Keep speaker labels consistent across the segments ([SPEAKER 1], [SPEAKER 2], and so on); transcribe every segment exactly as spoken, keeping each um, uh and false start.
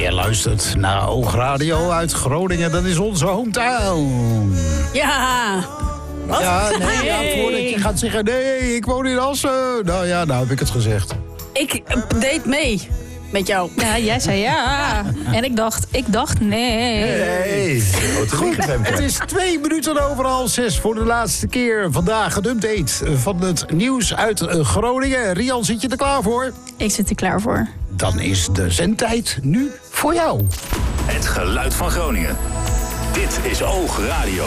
[SPEAKER 1] Je luistert naar Oogradio uit Groningen. Dat is onze hometown.
[SPEAKER 2] Ja. Wat?
[SPEAKER 1] Ja, nee, ja, voordat je gaat zeggen... nee, ik woon in Assen. Nou ja, nou heb ik het gezegd.
[SPEAKER 2] Ik deed mee met jou.
[SPEAKER 3] Ja, jij zei ja. En ik dacht, ik dacht nee.
[SPEAKER 1] Nee. Goed, het is twee minuten overal zes voor de laatste keer. Vandaag een update van het nieuws uit Groningen. Rian, zit je er klaar voor?
[SPEAKER 3] Ik zit er klaar voor.
[SPEAKER 1] Dan is de zendtijd nu voor jou.
[SPEAKER 4] Het geluid van Groningen. Dit is Oogradio.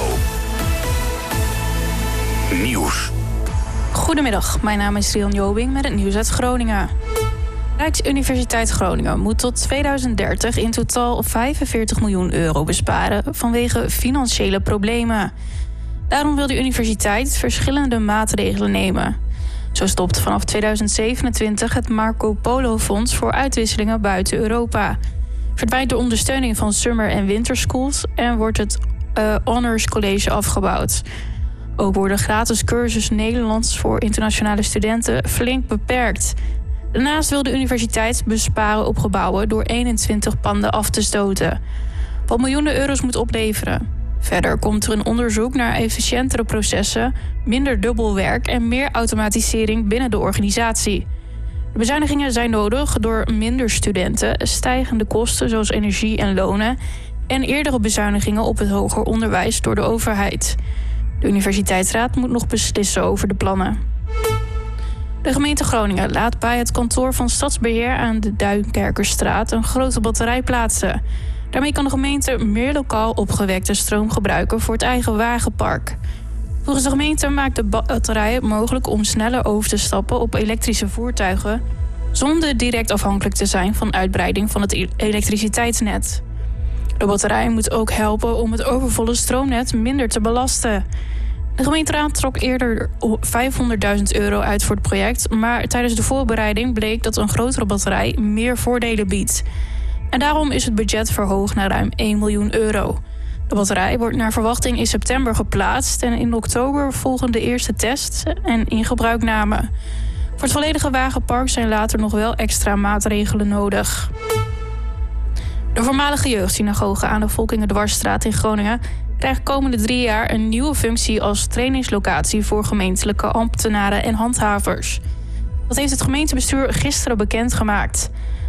[SPEAKER 4] Nieuws.
[SPEAKER 3] Goedemiddag, mijn naam is Rian Jobing met het nieuws uit Groningen. Rijksuniversiteit Groningen moet tot tweeduizend dertig in totaal vijfenveertig miljoen euro besparen vanwege financiële problemen. Daarom wil de universiteit verschillende maatregelen nemen. Zo stopt vanaf tweeduizend zevenentwintig het Marco Polo Fonds voor uitwisselingen buiten Europa. Verdwijnt de ondersteuning van summer- en winterschools en wordt het uh, Honors College afgebouwd. Ook worden gratis cursussen Nederlands voor internationale studenten flink beperkt. Daarnaast wil de universiteit besparen op gebouwen door eenentwintig panden af te stoten, wat miljoenen euro's moet opleveren. Verder komt er een onderzoek naar efficiëntere processen, minder dubbelwerk en meer automatisering binnen de organisatie. De bezuinigingen zijn nodig door minder studenten, stijgende kosten zoals energie en lonen en eerdere bezuinigingen op het hoger onderwijs door de overheid. De universiteitsraad moet nog beslissen over de plannen. De gemeente Groningen laat bij het kantoor van Stadsbeheer aan de Duinkerkerstraat een grote batterij plaatsen. Daarmee kan de gemeente meer lokaal opgewekte stroom gebruiken voor het eigen wagenpark. Volgens de gemeente maakt de batterij het mogelijk om sneller over te stappen op elektrische voertuigen, zonder direct afhankelijk te zijn van uitbreiding van het elektriciteitsnet. De batterij moet ook helpen om het overvolle stroomnet minder te belasten. De gemeenteraad trok eerder vijfhonderdduizend euro uit voor het project, maar tijdens de voorbereiding bleek dat een grotere batterij meer voordelen biedt. En daarom is het budget verhoogd naar ruim één miljoen euro. De batterij wordt naar verwachting in september geplaatst en in oktober volgen de eerste tests en ingebruikname. Voor het volledige wagenpark zijn later nog wel extra maatregelen nodig. De voormalige jeugdsynagoge aan de Volkingendwarsstraat in Groningen krijgt komende drie jaar een nieuwe functie als trainingslocatie voor gemeentelijke ambtenaren en handhavers. Dat heeft het gemeentebestuur gisteren bekendgemaakt.